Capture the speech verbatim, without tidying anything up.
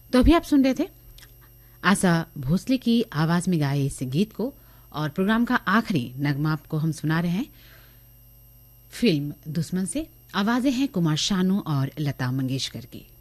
तो अभी आप सुन रहे थे आशा भोसले की आवाज में गाए इस गीत को, और प्रोग्राम का आखिरी नगमा आपको हम सुना रहे हैं फिल्म दुश्मन से। आवाजें हैं कुमार शानू और लता मंगेशकर की।